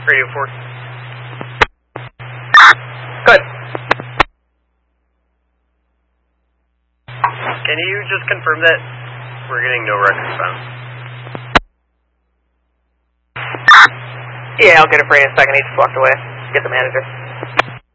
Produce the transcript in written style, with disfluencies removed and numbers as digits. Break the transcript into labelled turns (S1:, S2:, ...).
S1: Radio 4.
S2: Good.
S1: Can you just confirm that we're getting no records found?
S2: Yeah, I'll get it for you in a second. He just walked away. Get the manager.